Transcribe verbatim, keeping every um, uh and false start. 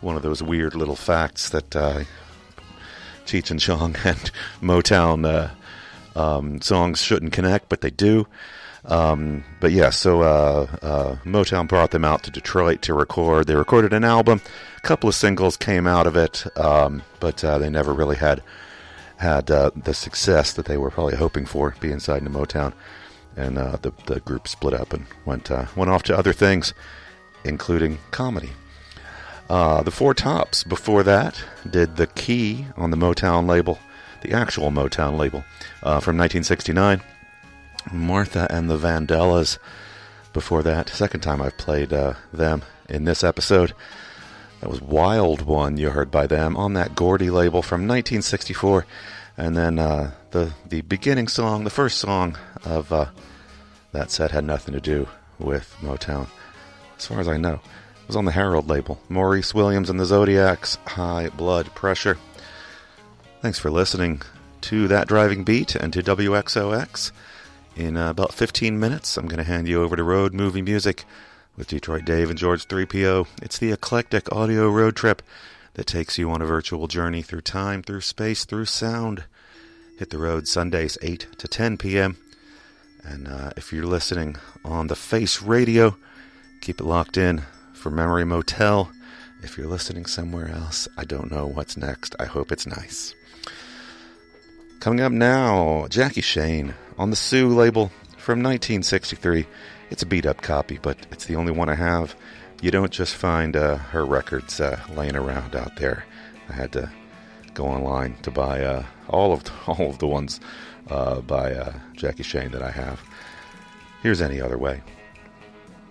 one of those weird little facts that uh, Cheech and Chong and Motown uh, um, songs shouldn't connect, but they do. Um, but yeah, so uh, uh, Motown brought them out to Detroit to record. They recorded an album. A couple of singles came out of it, um, but uh, they never really had had uh, the success that they were probably hoping for, being signed to Motown. And uh, the the group split up and went uh, went off to other things, including comedy. Uh, the Four Tops before that did The Key on the Motown label, the actual Motown label, uh, from nineteen sixty-nine. Martha and the Vandellas before that. Second time I've played uh, them in this episode. That was Wild One you heard by them on that Gordy label from nineteen sixty-four. And then uh, the the beginning song, the first song of uh, that set had nothing to do with Motown, as far as I know. It was on the Herald label. Maurice Williams and the Zodiacs, High Blood Pressure. Thanks for listening to That Driving Beat and to W X O X. In uh, about fifteen minutes, I'm going to hand you over to Road Movie Music with Detroit Dave and George three P O. It's the eclectic audio road trip that takes you on a virtual journey through time, through space, through sound. Hit the road Sundays, eight to ten p.m. And uh, if you're listening on the Face Radio, keep it locked in for Memory Motel. If you're listening somewhere else, I don't know what's next. I hope it's nice. Coming up now, Jackie Shane on the Sue label from nineteen sixty-three. It's a beat-up copy, but it's the only one I have. You don't just find uh, her records uh, laying around out there. I had to go online to buy uh, all of all of the ones uh, by uh, Jackie Shane that I have. Here's Any Other Way.